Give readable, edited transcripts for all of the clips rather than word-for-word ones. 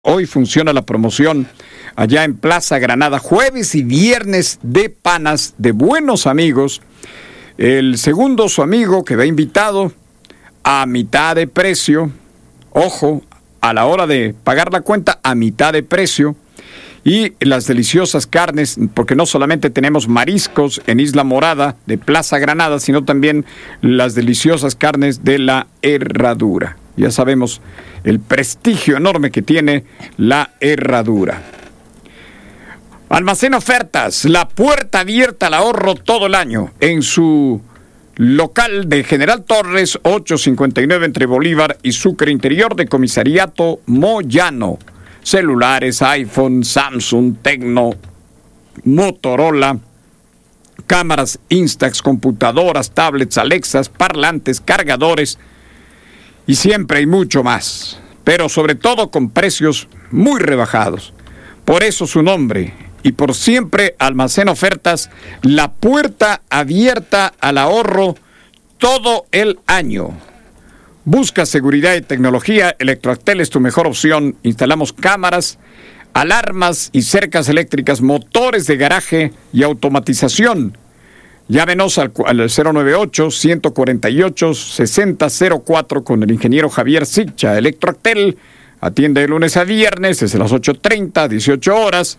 Hoy funciona la promoción allá en Plaza Granada, jueves y viernes de panas de buenos amigos. El segundo, su amigo, que va invitado a mitad de precio. Ojo, a la hora de pagar la cuenta, a mitad de precio. Y las deliciosas carnes, porque no solamente tenemos mariscos en Isla Morada de Plaza Granada, sino también las deliciosas carnes de La Herradura. Ya sabemos el prestigio enorme que tiene La Herradura. Almacén Ofertas, la puerta abierta al ahorro todo el año en su local de General Torres, 859 entre Bolívar y Sucre Interior de Comisariato Moyano. Celulares, iPhone, Samsung, Tecno, Motorola, cámaras Instax, computadoras, tablets, Alexas, parlantes, cargadores y siempre hay mucho más, pero sobre todo con precios muy rebajados. Por eso su nombre y por siempre Almacén Ofertas, la puerta abierta al ahorro todo el año. Busca seguridad y tecnología, Electroactel es tu mejor opción. Instalamos cámaras, alarmas y cercas eléctricas, motores de garaje y automatización. Llámenos al 098-148-6004 con el ingeniero Javier Sicha. Electroactel atiende de lunes a viernes desde las 8:30 a 18 horas.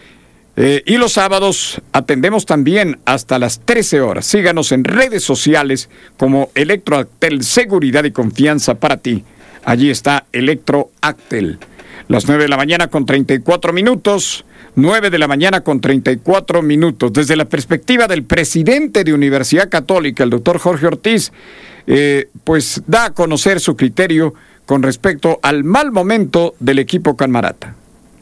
Y los sábados atendemos también hasta las 13 horas. Síganos en redes sociales como Electroactel, seguridad y confianza para ti. Allí está Electroactel. Las 9 de la mañana con 34 minutos. 9 de la mañana con 34 minutos. Desde la perspectiva del presidente de Universidad Católica, el doctor Jorge Ortiz, pues da a conocer su criterio con respecto al mal momento del equipo Camarata.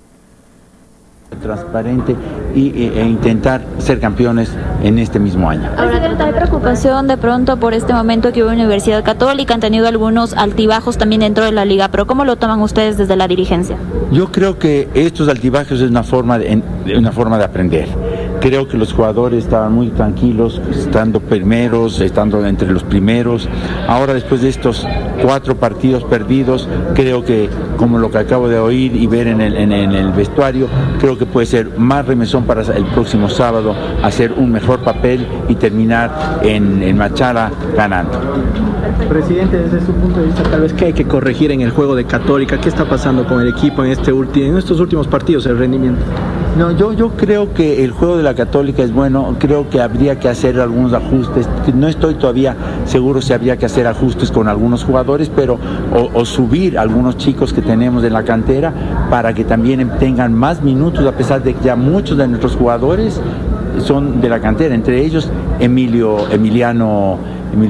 Transparente e intentar ser campeones en este mismo año. Presidente, ¿hay preocupación de pronto por este momento que hubo en Universidad Católica? Han tenido algunos altibajos también dentro de la liga, pero ¿cómo lo toman ustedes desde la dirigencia? Yo creo que estos altibajos es una forma de aprender. Creo que los jugadores estaban muy tranquilos, estando primeros, estando entre los primeros. Ahora, después de estos 4 partidos perdidos, creo que, como lo que acabo de oír y ver en el vestuario, creo que puede ser más remesón para el próximo sábado, hacer un mejor papel y terminar en Machala ganando. Presidente, desde su punto de vista, tal vez, ¿qué hay que corregir en el juego de Católica? ¿Qué está pasando con el equipo en estos últimos partidos, el rendimiento? No, yo creo que el juego de la Católica es bueno. Creo que habría que hacer algunos ajustes. No estoy todavía seguro si habría que hacer ajustes con algunos jugadores, pero o subir algunos chicos que tenemos en la cantera para que también tengan más minutos, a pesar de que ya muchos de nuestros jugadores son de la cantera, entre ellos Emiliano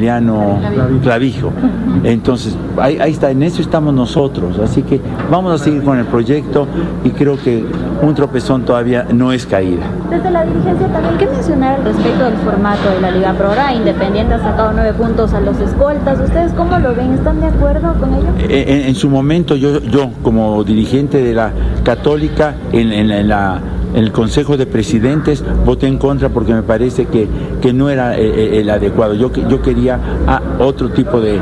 Clavijo. Entonces, ahí está, en eso estamos nosotros, así que vamos a seguir con el proyecto y creo que un tropezón todavía no es caída. Desde la dirigencia también, ¿qué mencionar respecto del formato de la Liga Pro? Ahora Independiente ha sacado 9 puntos a los escoltas. ¿Ustedes cómo lo ven? ¿Están de acuerdo con ello? En su momento yo como dirigente de la Católica en el Consejo de Presidentes voté en contra porque me parece que no era el adecuado. Yo quería otro tipo de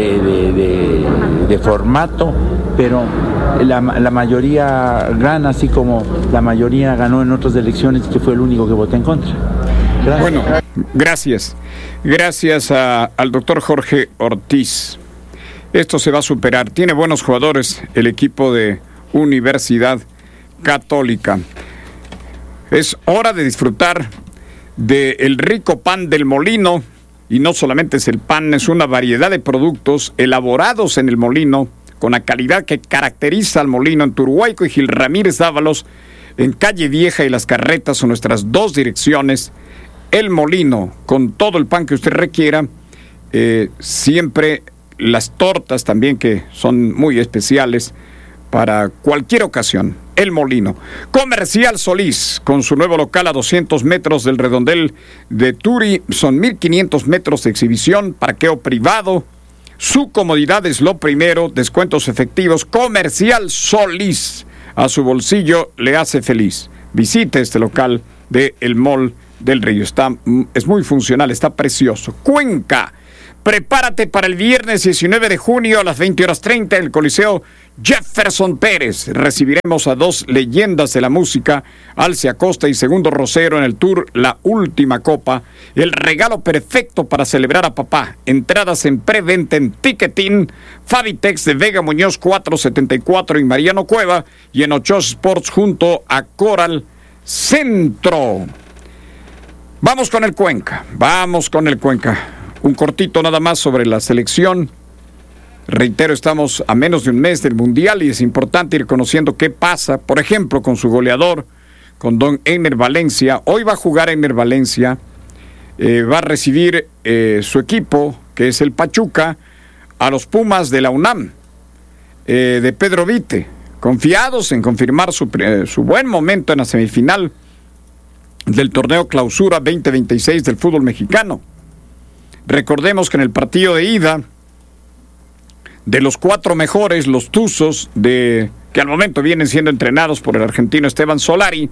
formato, pero la mayoría gana, así como la mayoría ganó en otras elecciones, que fue el único que voté en contra. Gracias. Bueno, gracias. Gracias al doctor Jorge Ortiz. Esto se va a superar. Tiene buenos jugadores el equipo de Universidad Católica. Es hora de disfrutar del rico pan del molino, y no solamente es el pan, es una variedad de productos elaborados en el molino, con la calidad que caracteriza al molino en Turhuayco y Gil Ramírez Dávalos, en Calle Vieja y Las Carretas son nuestras 2 direcciones. El molino, con todo el pan que usted requiera, siempre las tortas también, que son muy especiales para cualquier ocasión. El Molino. Comercial Solís, con su nuevo local a 200 metros del redondel de Turi, son 1,500 metros de exhibición, parqueo privado. Su comodidad es lo primero, descuentos efectivos. Comercial Solís, a su bolsillo le hace feliz. Visite este local de El Mall del Río. Es muy funcional, está precioso. Cuenca, Prepárate para el viernes 19 de junio a las 20:30 en el Coliseo Jefferson Pérez. Recibiremos a dos leyendas de la música, Alce Acosta y Segundo Rosero, en el tour La Última Copa. El regalo perfecto para celebrar a papá. Entradas en preventa en Ticketing, Fabitex de Vega Muñoz 474 y Mariano Cueva, y en Ochoa Sports junto a Coral Centro. Vamos con el Cuenca. Un cortito nada más sobre la selección. Reitero, estamos a menos de un mes del Mundial y es importante ir conociendo qué pasa, por ejemplo, con su goleador, con don Ener Valencia. Hoy va a jugar Ener Valencia, va a recibir su equipo, que es el Pachuca, a los Pumas de la UNAM, de Pedro Vite, confiados en confirmar su buen momento en la semifinal del torneo Clausura 2026 del fútbol mexicano. Recordemos que en el partido de ida, de los 4 mejores, los Tuzos, que al momento vienen siendo entrenados por el argentino Esteban Solari,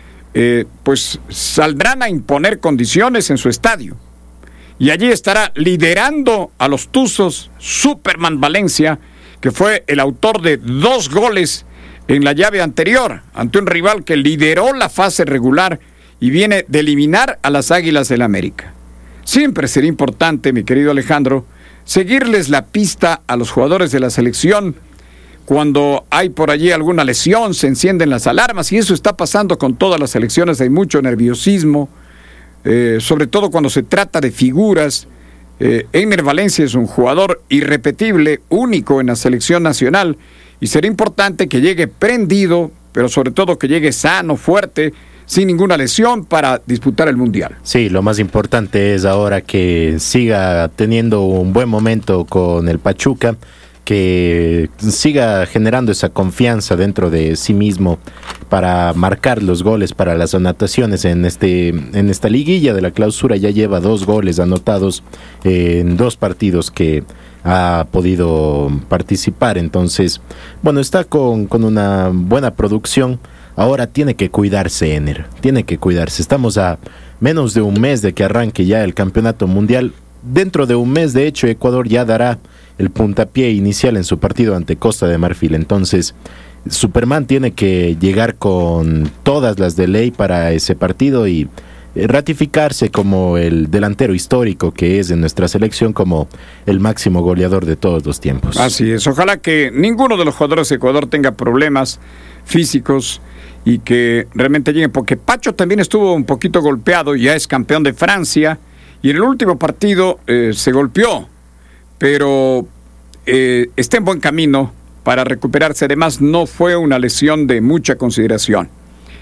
pues saldrán a imponer condiciones en su estadio. Y allí estará liderando a los Tuzos Superman Valencia, que fue el autor de 2 goles en la llave anterior, ante un rival que lideró la fase regular y viene de eliminar a las Águilas del América. Siempre será importante, mi querido Alejandro, seguirles la pista a los jugadores de la selección. Cuando hay por allí alguna lesión, se encienden las alarmas, y eso está pasando con todas las selecciones. Hay mucho nerviosismo, sobre todo cuando se trata de figuras. Ener Valencia es un jugador irrepetible, único en la selección nacional, y será importante que llegue prendido, pero sobre todo que llegue sano, fuerte, sin ninguna lesión, para disputar el Mundial. Sí, lo más importante es ahora que siga teniendo un buen momento con el Pachuca, que siga generando esa confianza dentro de sí mismo para marcar los goles para las anotaciones en esta liguilla de la Clausura. Ya lleva 2 goles anotados en 2 partidos que ha podido participar. Entonces, bueno, está con una buena producción. Ahora tiene que cuidarse, Ener, tiene que cuidarse. Estamos a menos de un mes de que arranque ya el campeonato mundial. Dentro de un mes, de hecho, Ecuador ya dará el puntapié inicial en su partido ante Costa de Marfil. Entonces, Superman tiene que llegar con todas las de ley para ese partido y ratificarse como el delantero histórico que es en nuestra selección, como el máximo goleador de todos los tiempos. Así es, ojalá que ninguno de los jugadores de Ecuador tenga problemas físicos y que realmente lleguen, porque Pacho también estuvo un poquito golpeado, ya es campeón de Francia, y en el último partido se golpeó, pero está en buen camino para recuperarse. Además, no fue una lesión de mucha consideración.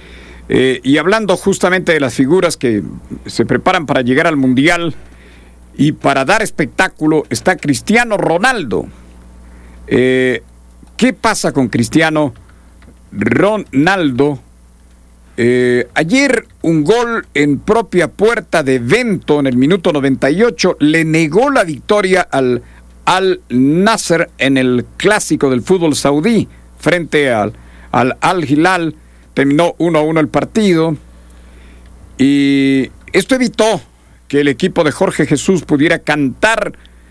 Y hablando justamente de las figuras que se preparan para llegar al Mundial y para dar espectáculo, está Cristiano Ronaldo. ¿Qué pasa con Cristiano Ronaldo? Ayer un gol en propia puerta de Bento en el minuto 98 le negó la victoria al Al-Nasser en el clásico del fútbol saudí frente al Al-Hilal. Terminó 1-1 el partido, y esto evitó que el equipo de Jorge Jesús pudiera cantar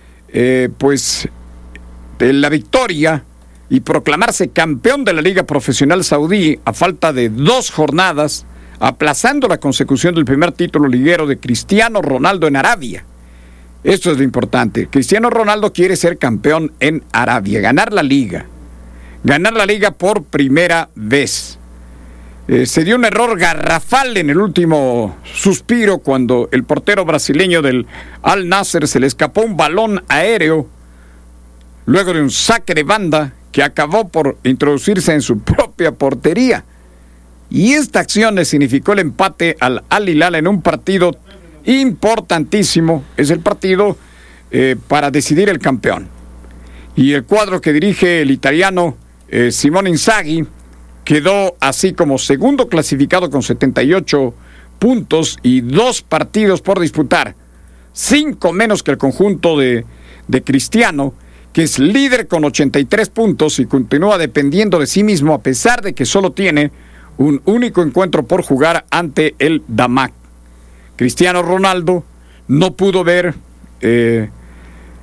la victoria y proclamarse campeón de la Liga Profesional Saudí a falta de 2 jornadas, aplazando la consecución del primer título liguero de Cristiano Ronaldo en Arabia. Esto es lo importante. Cristiano Ronaldo quiere ser campeón en Arabia, ganar la liga por primera vez. Se dio un error garrafal en el último suspiro cuando el portero brasileño del Al-Nasser se le escapó un balón aéreo luego de un saque de banda que acabó por introducirse en su propia portería. Y esta acción le significó el empate al Al-Hilal en un partido importantísimo. Es el partido para decidir el campeón. Y el cuadro que dirige el italiano Simone Inzaghi quedó así como segundo clasificado con 78 puntos y 2 partidos por disputar, 5 menos que el conjunto de Cristiano, que es líder con 83 puntos y continúa dependiendo de sí mismo a pesar de que solo tiene un único encuentro por jugar ante el Damak. Cristiano Ronaldo no pudo ver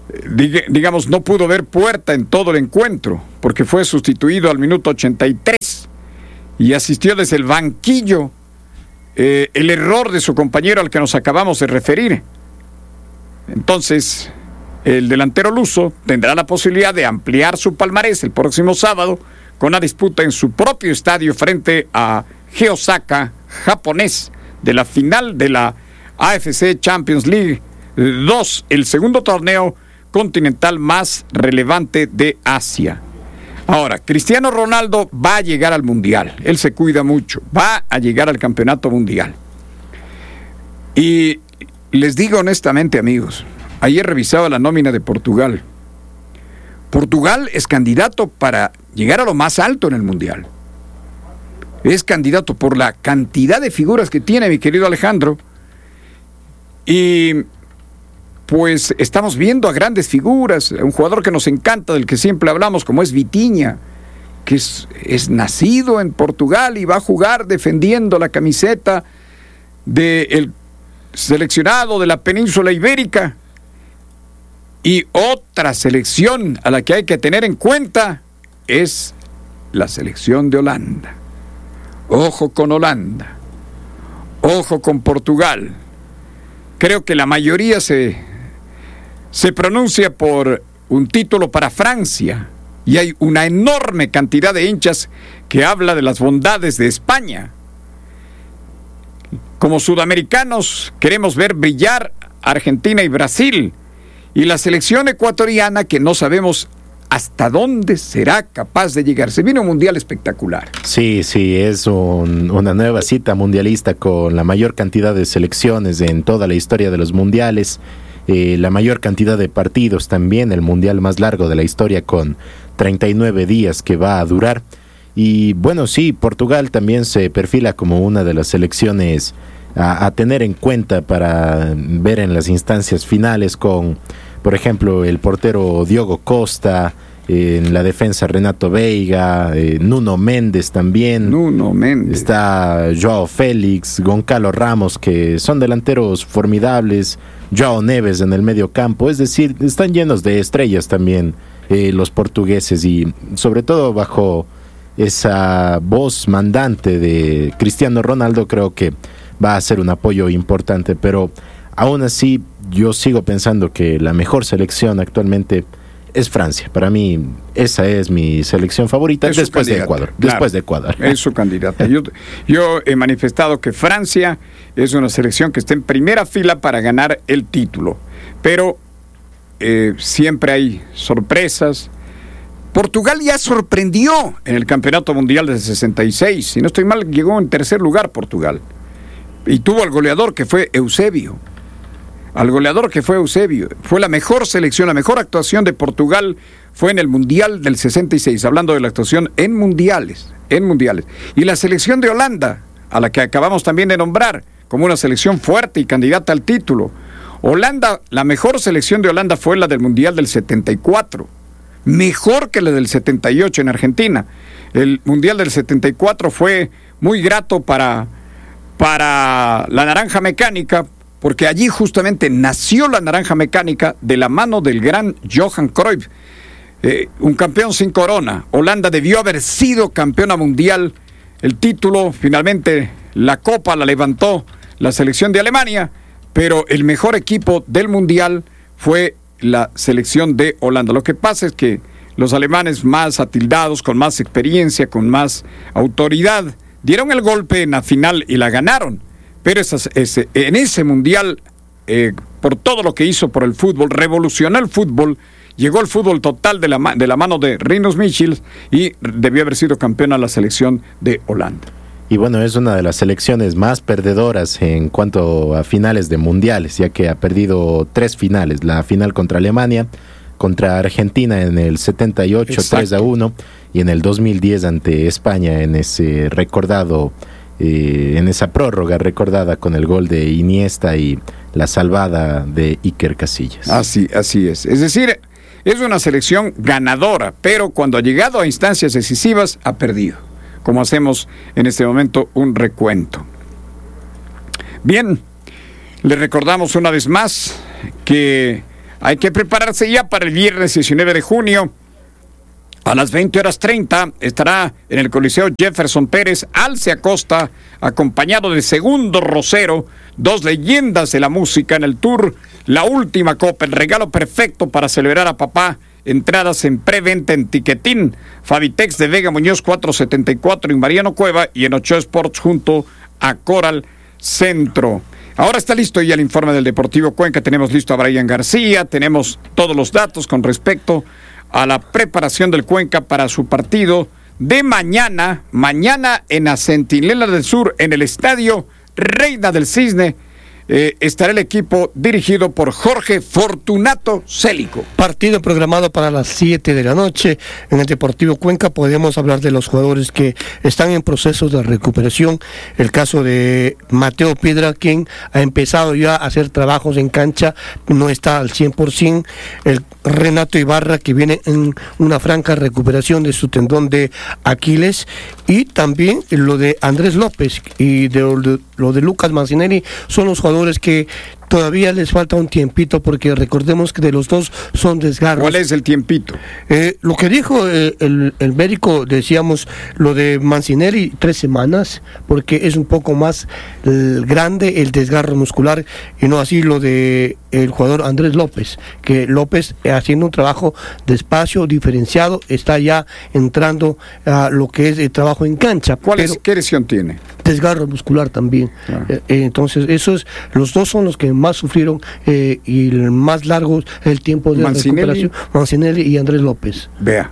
digamos, no pudo ver puerta en todo el encuentro, porque fue sustituido al minuto 83 y asistió desde el banquillo el error de su compañero al que nos acabamos de referir. Entonces, el delantero luso tendrá la posibilidad de ampliar su palmarés el próximo sábado con una disputa en su propio estadio frente a G Osaka, japonés, de la final de la AFC Champions League 2, el segundo torneo continental más relevante de Asia. Ahora, Cristiano Ronaldo va a llegar al Mundial, él se cuida mucho, va a llegar al Campeonato Mundial. Y les digo honestamente, amigos, ayer revisaba la nómina de Portugal. Portugal es candidato para llegar a lo más alto en el Mundial. Es candidato por la cantidad de figuras que tiene, mi querido Alejandro. Y pues estamos viendo a grandes figuras, un jugador que nos encanta, del que siempre hablamos, como es Vitinha, que es nacido en Portugal y va a jugar defendiendo la camiseta del seleccionado de la península ibérica. Y otra selección a la que hay que tener en cuenta es la selección de Holanda. Ojo con Holanda, ojo con Portugal. Creo que la mayoría se pronuncia por un título para Francia, y hay una enorme cantidad de hinchas que habla de las bondades de España. Como sudamericanos queremos ver brillar Argentina y Brasil, y la selección ecuatoriana, que no sabemos hasta dónde será capaz de llegar. Se viene un mundial espectacular. Sí, es una nueva cita mundialista con la mayor cantidad de selecciones en toda la historia de los mundiales, la mayor cantidad de partidos también, el mundial más largo de la historia con 39 días que va a durar. Y bueno, sí, Portugal también se perfila como una de las selecciones a tener en cuenta para ver en las instancias finales con, por ejemplo, el portero Diogo Costa, en la defensa Renato Veiga, Nuno Méndez también. Nuno Méndez. Está Joao Félix, Goncalo Ramos, que son delanteros formidables, Joao Neves en el medio campo, es decir, están llenos de estrellas también los portugueses, y sobre todo bajo esa voz mandante de Cristiano Ronaldo creo que va a ser un apoyo importante, pero aún así yo sigo pensando que la mejor selección actualmente es Francia. Para mí esa es mi selección favorita después de Ecuador. Claro, después de Ecuador. Es su candidata. Yo he manifestado que Francia es una selección que está en primera fila para ganar el título, pero siempre hay sorpresas. Portugal ya sorprendió en el Campeonato Mundial del 66. Si no estoy mal, llegó en tercer lugar Portugal. Y tuvo al goleador que fue Eusebio. Fue la mejor selección, la mejor actuación de Portugal fue en el Mundial del 66, hablando de la actuación en mundiales. Y la selección de Holanda, a la que acabamos también de nombrar, como una selección fuerte y candidata al título. Holanda, la mejor selección de Holanda fue la del Mundial del 74. Mejor que la del 78 en Argentina. El Mundial del 74 fue muy grato para la naranja mecánica, porque allí justamente nació la naranja mecánica de la mano del gran Johan Cruyff, un campeón sin corona. Holanda debió haber sido campeona mundial. El título, finalmente, la copa la levantó la selección de Alemania, pero el mejor equipo del mundial fue la selección de Holanda. Lo que pasa es que los alemanes más atildados, con más experiencia, con más autoridad, dieron el golpe en la final y la ganaron. Pero en ese mundial, por todo lo que hizo por el fútbol, revolucionó el fútbol, llegó el fútbol total de la mano de Rinus Michels, y debió haber sido campeona la selección de Holanda. Y bueno, es una de las selecciones más perdedoras en cuanto a finales de mundiales, ya que ha perdido 3 finales: la final contra Alemania, contra Argentina en el 78, Exacto. 3-1, y en el 2010 ante España en ese recordado, en esa prórroga recordada con el gol de Iniesta y la salvada de Iker Casillas. Así es. Es decir, es una selección ganadora, pero cuando ha llegado a instancias decisivas ha perdido, como hacemos en este momento un recuento. Bien, le recordamos una vez más que Hay que prepararse ya para el viernes 19 de junio. A las 20:30 estará en el Coliseo Jefferson Pérez Alce Acosta, acompañado de Segundo Rosero, dos leyendas de la música en el tour La Última Copa, el regalo perfecto para celebrar a papá. Entradas en preventa en Tiquetín, Fabitex de Vega Muñoz 474 y Mariano Cueva, y en Ochoa Sports junto a Coral Centro. Ahora está listo ya el informe del Deportivo Cuenca. Tenemos listo a Brian García, tenemos todos los datos con respecto a la preparación del Cuenca para su partido de mañana en la Centinela del Sur, en el Estadio Reina del Cisne. Estará el equipo dirigido por Jorge Fortunato Célico. Partido programado para las 7 de la noche en el Deportivo Cuenca. Podemos hablar de los jugadores que están en proceso de recuperación. El caso de Mateo Piedra, quien ha empezado ya a hacer trabajos en cancha, no está al 100%. El Renato Ibarra, que viene en una franca recuperación de su tendón de Aquiles. Y también lo de Andrés López y lo de Lucas Mancinelli son los jugadores que todavía les falta un tiempito, porque recordemos que de los dos son desgarros. ¿Cuál es el tiempito? Lo que dijo el médico, decíamos, lo de Mancinelli, 3 semanas, porque es un poco más grande el desgarro muscular, y no así lo de el jugador Andrés López, que López, haciendo un trabajo despacio, diferenciado, está ya entrando a lo que es el trabajo en cancha. ¿Qué lesión tiene? Desgarro muscular también. Entonces, los dos son los que más sufrieron, y el más largo el tiempo de recuperación. Mancinelli y Andrés López. Vea.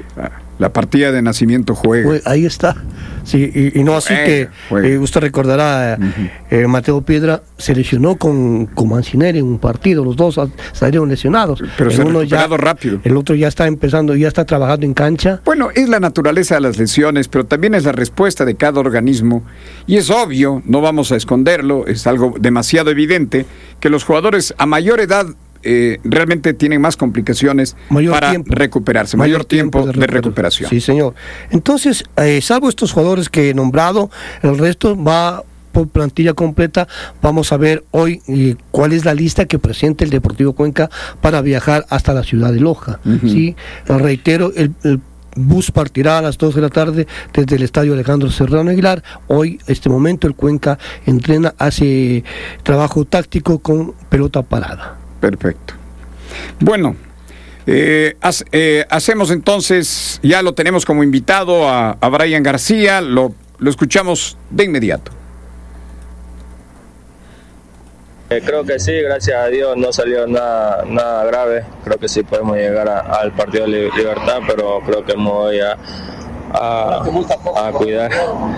La partida de nacimiento juega. Ahí está. Sí, y no así que usted recordará, Mateo Piedra se lesionó con Mancinelli en un partido, los dos salieron lesionados. Pero se ha recuperado rápido. El otro ya está trabajando en cancha. Bueno, es la naturaleza de las lesiones, pero también es la respuesta de cada organismo, y es obvio, no vamos a esconderlo, es algo demasiado evidente, que los jugadores a mayor edad realmente tienen más complicaciones para recuperarse, mayor tiempo de recuperación. Sí, señor. Entonces, salvo estos jugadores que he nombrado, el resto va por plantilla completa. Vamos a ver hoy cuál es la lista que presenta el Deportivo Cuenca para viajar hasta la ciudad de Loja. ¿Sí? Reitero, el bus partirá a las 2 de la tarde desde el estadio Alejandro Serrano Aguilar. Hoy, este momento, el Cuenca entrena, hace trabajo táctico con pelota parada. Perfecto. Bueno, hacemos entonces, ya lo tenemos como invitado a Brian García, lo escuchamos de inmediato. Creo que sí, gracias a Dios no salió nada grave. Creo que sí podemos llegar al partido de Libertad, pero creo que me voy a cuidar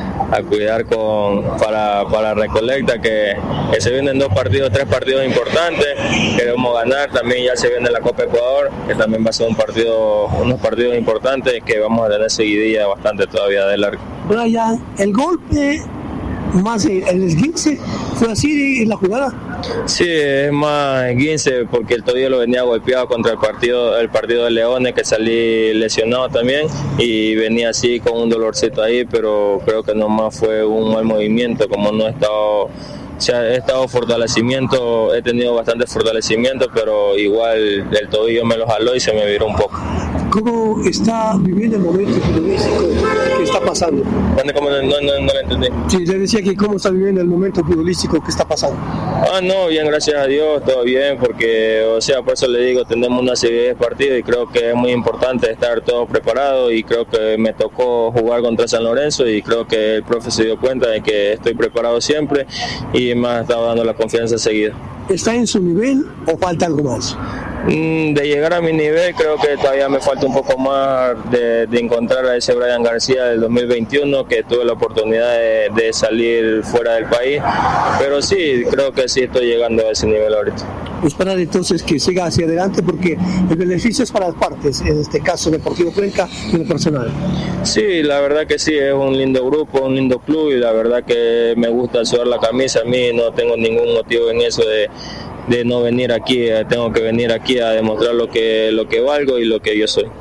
para Recolecta, que se vienen 3 partidos importantes. Queremos ganar, también ya se viene la Copa Ecuador, que también va a ser unos partidos importantes que vamos a tener seguidilla bastante todavía de largo. Brian, el golpe más el esguince, ¿fue así en la jugada? Sí, es más esguince, porque el tobillo lo venía golpeado contra el partido de Leones, que salí lesionado también, y venía así con un dolorcito ahí, pero creo que nomás fue un mal movimiento, como no he estado fortalecimiento, he tenido bastante fortalecimiento, pero igual el tobillo me lo jaló y se me viró un poco. ¿Cómo está viviendo el momento futbolístico que está pasando? ¿Cómo no lo entendí? Sí, le decía que cómo está viviendo el momento futbolístico que está pasando. No, bien, gracias a Dios, todo bien, porque, por eso le digo, tenemos una serie de partidos y creo que es muy importante estar todos preparados, y creo que me tocó jugar contra San Lorenzo y creo que el profe se dio cuenta de que estoy preparado siempre y me ha estado dando la confianza seguida. ¿Está en su nivel o falta algo más? De llegar a mi nivel, creo que todavía me falta un poco más de encontrar a ese Brian García del 2021, que tuve la oportunidad de salir fuera del país, pero sí, creo que sí estoy llegando a ese nivel ahorita. Esperar entonces que siga hacia adelante, porque el beneficio es para las partes, en este caso Deportivo Cuenca y el personal. Sí, la verdad que sí, es un lindo grupo, un lindo club, y la verdad que me gusta sudar la camisa. A mí no tengo ningún motivo en eso de no venir aquí. Tengo que venir aquí a demostrar lo que valgo y lo que yo soy.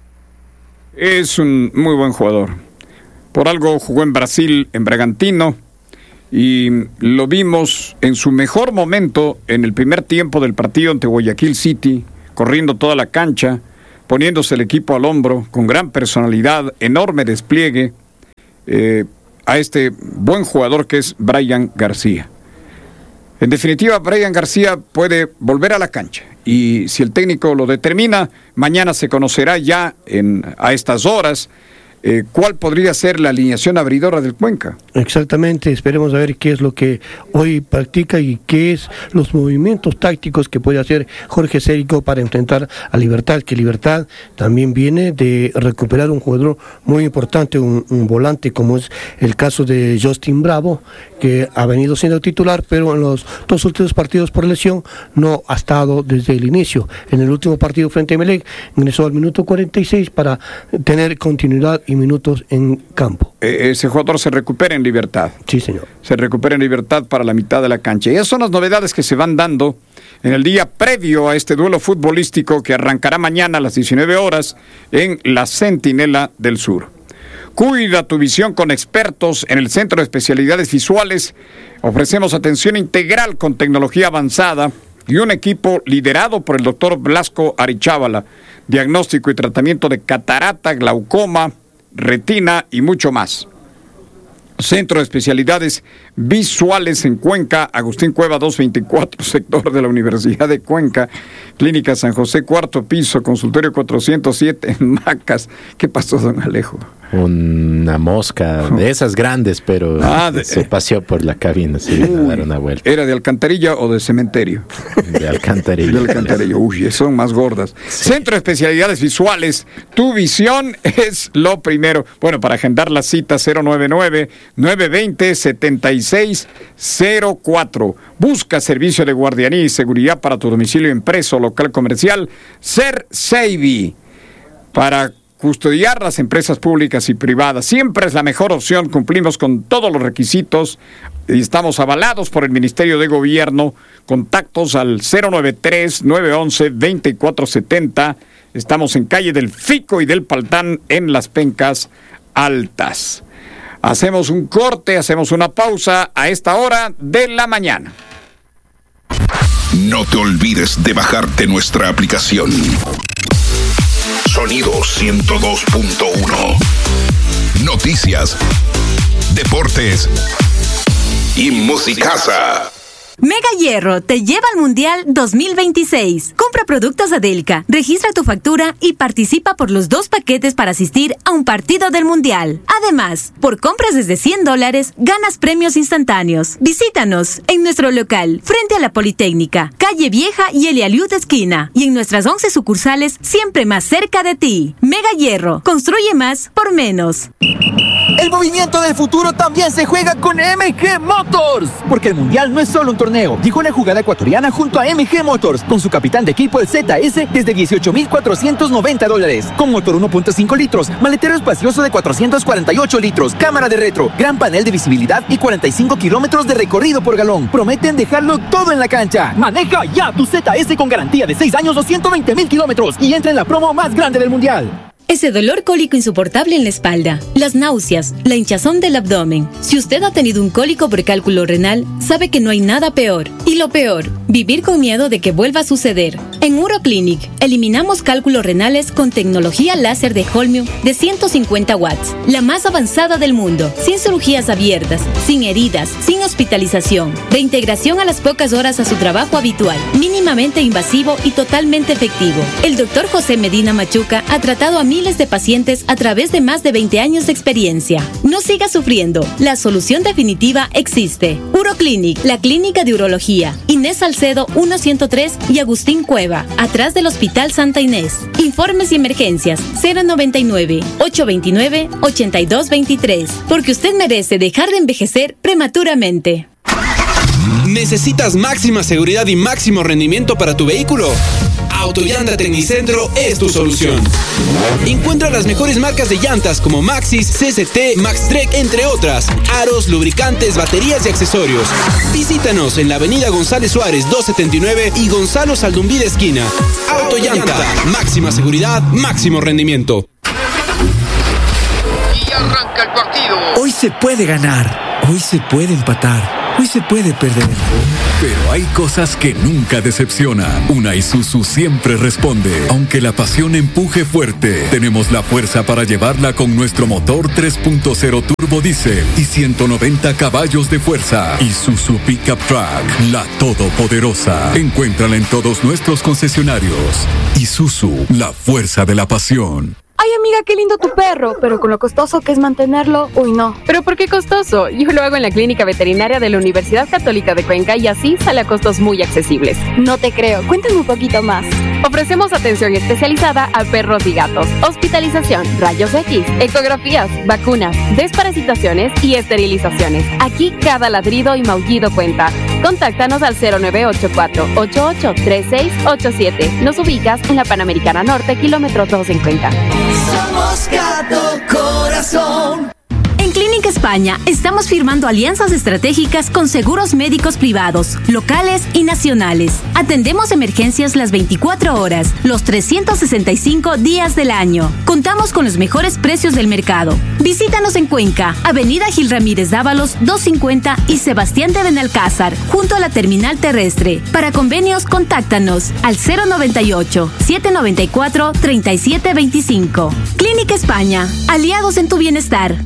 Es un muy buen jugador. Por algo jugó en Brasil, en Bragantino, y lo vimos en su mejor momento en el primer tiempo del partido ante Guayaquil City, corriendo toda la cancha, poniéndose el equipo al hombro, con gran personalidad, enorme despliegue, a este buen jugador que es Brian García. En definitiva, Brian García puede volver a la cancha y si el técnico lo determina, mañana se conocerá ya a estas horas cuál podría ser la alineación abridora del Cuenca. Exactamente, esperemos a ver qué es lo que hoy practica y qué es los movimientos tácticos que puede hacer Jorge Sérico para enfrentar a Libertad, que Libertad también viene de recuperar un jugador muy importante, un volante, como es el caso de Justin Bravo, que ha venido siendo titular, pero en los 2 últimos partidos por lesión no ha estado desde el inicio. En el último partido frente a Emelec ingresó al minuto 46 para tener continuidad y minutos en campo. Ese jugador se recupera en Libertad. Sí, señor. Se recupera en Libertad para la mitad de la cancha. Y esas son las novedades que se van dando en el día previo a este duelo futbolístico que arrancará mañana a las 19 horas en la Centinela del Sur. Cuida tu visión con expertos en el Centro de Especialidades Visuales. Ofrecemos atención integral con tecnología avanzada y un equipo liderado por el doctor Blasco Arichábala. Diagnóstico y tratamiento de catarata, glaucoma, retina y mucho más. Centro de Especialidades Visuales en Cuenca, Agustín Cueva 224, sector de la Universidad de Cuenca, Clínica San José, 4º piso, consultorio 407 en Macas. ¿Qué pasó, don Alejo? Una mosca de esas grandes, pero se paseó por la cabina, sí, a dar una vuelta. ¿Era de alcantarilla o de cementerio? De alcantarilla. De alcantarilla, uy, son más gordas. Sí. Centro de Especialidades Visuales, tu visión es lo primero. Bueno, para agendar la cita 099-920-7604. Busca servicio de guardianía y seguridad para tu domicilio impreso, local, comercial. CERSEIVI, para custodiar las empresas públicas y privadas. Siempre es la mejor opción, cumplimos con todos los requisitos y estamos avalados por el Ministerio de Gobierno. Contactos al 093-911-2470. Estamos en calle del Fico y del Paltán en Las Pencas Altas. Hacemos un corte, hacemos una pausa a esta hora de la mañana. No te olvides de bajarte nuestra aplicación. Sonido 102.1. Noticias, deportes y musicaza. Mega Hierro te lleva al Mundial 2026. Compra productos Adelca, registra tu factura y participa por los 2 paquetes para asistir a un partido del Mundial. Además, por compras desde $100, ganas premios instantáneos. Visítanos en nuestro local, frente a la Politécnica, Calle Vieja y Elialiud esquina. Y en nuestras 11 sucursales, siempre más cerca de ti. Mega Hierro, construye más por menos. El movimiento del futuro también se juega con MG Motors, porque el Mundial no es solo un torneo, dijo la jugada ecuatoriana junto a MG Motors, con su capitán de equipo el ZS desde $18,490, con motor 1.5 litros, maletero espacioso de 448 litros, cámara de retro, gran panel de visibilidad y 45 kilómetros de recorrido por galón. Prometen dejarlo todo en la cancha. Maneja ya tu ZS con garantía de 6 años o 120,000 kilómetros y entra en la promo más grande del Mundial. Ese dolor cólico insoportable en la espalda, las náuseas, la hinchazón del abdomen. Si usted ha tenido un cólico por cálculo renal, sabe que no hay nada peor. Y lo peor, vivir con miedo de que vuelva a suceder. En Uroclinic, eliminamos cálculos renales con tecnología láser de Holmium de 150 watts, la más avanzada del mundo, sin cirugías abiertas, sin heridas, sin hospitalización, reintegración a las pocas horas a su trabajo habitual, mínimamente invasivo y totalmente efectivo. El doctor José Medina Machuca ha tratado a miles de pacientes a través de más de 20 años de experiencia. No siga sufriendo. La solución definitiva existe. Uroclinic, la clínica de urología. Inés Salcedo 103 y Agustín Cueva, atrás del Hospital Santa Inés. Informes y emergencias 099-829-8223. Porque usted merece dejar de envejecer prematuramente. ¿Necesitas máxima seguridad y máximo rendimiento para tu vehículo? Autollanta Tecnicentro es tu solución. Encuentra las mejores marcas de llantas como Maxxis, CCT, Maxtrek, entre otras. Aros, lubricantes, baterías y accesorios. Visítanos en la avenida González Suárez 279 y Gonzalo Saldumbí esquina. Autollanta, máxima seguridad, máximo rendimiento. Y arranca el partido. Hoy se puede ganar. Hoy se puede empatar, hoy se puede perder. Pero hay cosas que nunca decepcionan. Una Isuzu siempre responde. Aunque la pasión empuje fuerte, tenemos la fuerza para llevarla con nuestro motor 3.0 turbo diésel y 190 caballos de fuerza. Isuzu Pickup Truck, la todopoderosa. Encuéntrala en todos nuestros concesionarios. Isuzu, la fuerza de la pasión. Ay, amiga, qué lindo tu perro, pero con lo costoso que es mantenerlo, uy, no. ¿Pero por qué costoso? Yo lo hago en la Clínica Veterinaria de la Universidad Católica de Cuenca y así sale a costos muy accesibles. No te creo, cuéntame un poquito más. Ofrecemos atención especializada a perros y gatos, hospitalización, rayos X, ecografías, vacunas, desparasitaciones y esterilizaciones. Aquí cada ladrido y maullido cuenta. Contáctanos al 0984-883687. Nos ubicas en la Panamericana Norte, kilómetro 2 en Cuenca. Somos Gato Corazón. En Clínica España estamos firmando alianzas estratégicas con seguros médicos privados, locales y nacionales. Atendemos emergencias las 24 horas, los 365 días del año. Contamos con los mejores precios del mercado. Visítanos en Cuenca, Avenida Gil Ramírez Dávalos 250 y Sebastián de Benalcázar, junto a la terminal terrestre. Para convenios, contáctanos al 098-794-3725. Clínica España, aliados en tu bienestar.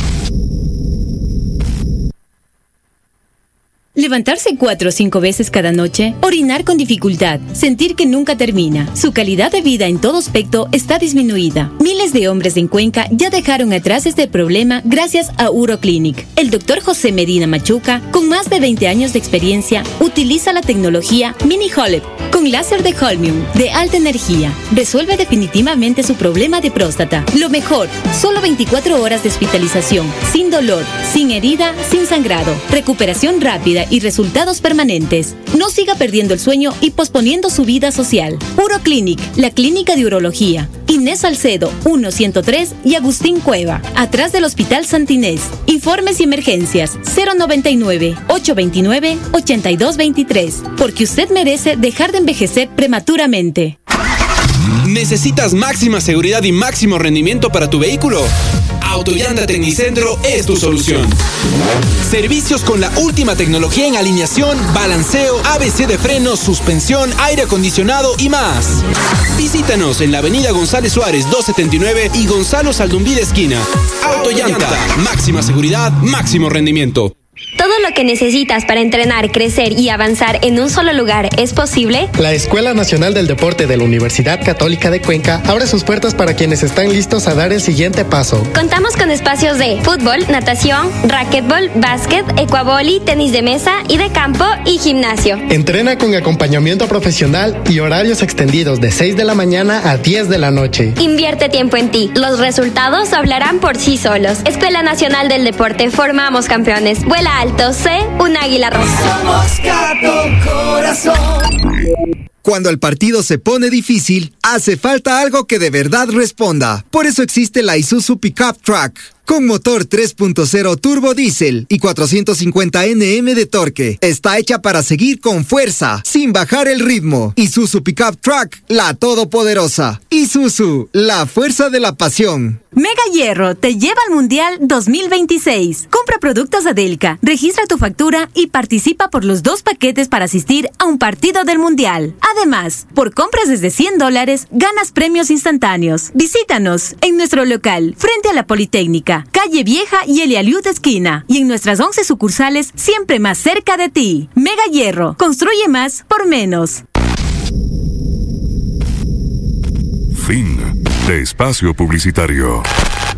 Levantarse 4 o 5 veces cada noche, orinar con dificultad, sentir que nunca termina. Su calidad de vida en todo aspecto está disminuida. Miles de hombres en Cuenca ya dejaron atrás este problema gracias a Uroclinic. El doctor José Medina Machuca, con más de 20 años de experiencia, utiliza la tecnología Mini Holep con láser de Holmium de alta energía. Resuelve definitivamente su problema de próstata. Lo mejor, solo 24 horas de hospitalización, sin dolor, sin herida, sin sangrado, recuperación rápida y resultados permanentes. No siga perdiendo el sueño y posponiendo su vida social. Uroclinic, la clínica de urología. Inés Salcedo, 1-103 y Agustín Cueva, atrás del Hospital Santa Inés. Informes y emergencias, 099-829-8223. Porque usted merece dejar de envejecer prematuramente. ¿Necesitas máxima seguridad y máximo rendimiento para tu vehículo? Autollanta Tecnicentro es tu solución. Servicios con la última tecnología en alineación, balanceo, ABC de frenos, suspensión, aire acondicionado y más. Visítanos en la avenida González Suárez 279 y Gonzalo Saldumbí esquina. Autollanta, máxima seguridad, máximo rendimiento. ¿Todo lo que necesitas para entrenar, crecer y avanzar en un solo lugar es posible? La Escuela Nacional del Deporte de la Universidad Católica de Cuenca abre sus puertas para quienes están listos a dar el siguiente paso. Contamos con espacios de fútbol, natación, racquetbol, básquet, ecuavoli, tenis de mesa y de campo y gimnasio. Entrena con acompañamiento profesional y horarios extendidos de 6 de la mañana a 10 de la noche. Invierte tiempo en ti. Los resultados hablarán por sí solos. Escuela Nacional del Deporte, formamos campeones. Vuela alto, sé un águila rosa. Somos Gato Corazón. Cuando el partido se pone difícil, hace falta algo que de verdad responda. Por eso existe la Isuzu Pickup Truck. Con motor 3.0 turbo diésel y 450 Nm de torque. Está hecha para seguir con fuerza, sin bajar el ritmo. Isuzu Pickup Truck, la todopoderosa. Isuzu, la fuerza de la pasión. Mega Hierro te lleva al Mundial 2026. Compra productos Adelca, registra tu factura y participa por los 2 paquetes para asistir a un partido del Mundial. Además, por compras desde $100, ganas premios instantáneos. Visítanos en nuestro local, frente a la Politécnica, Calle Vieja y Elialiud esquina. Y en nuestras 11 sucursales, siempre más cerca de ti. Mega Hierro, construye más por menos. Fin de espacio publicitario.